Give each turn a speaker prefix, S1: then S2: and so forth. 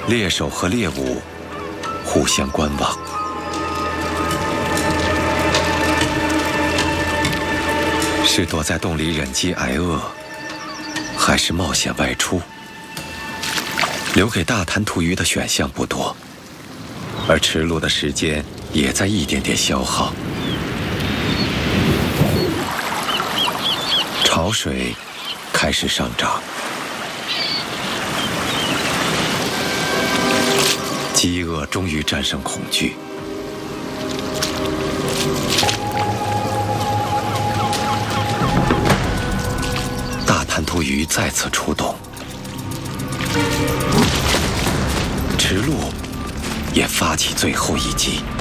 S1: 猎手和猎物互相观望。是躲在洞里忍饥挨饿，还是冒险外出？留给大滩涂鱼的选项不多，而驰鹭的时间也在一点点消耗。潮水开始上涨，饥饿终于战胜恐惧。大滩涂鱼再次出动，驰鹭也发起最后一击。